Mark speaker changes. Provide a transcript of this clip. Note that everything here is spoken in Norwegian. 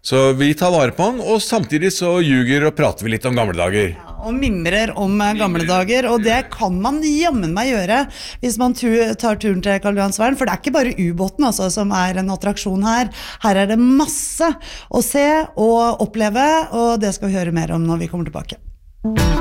Speaker 1: Så vi tar vare på den, og samtidig så ljuger og prater vi litt om gamle dager.
Speaker 2: Og mimrer om gamle dager, og det kan man jammen meg gjøre hvis man tar turen til Karl Johans Vern, for det ikke bare ubåten altså, som en attraksjon her. Her det masse å se og oppleve, og det skal vi høre mer om når vi kommer tilbake.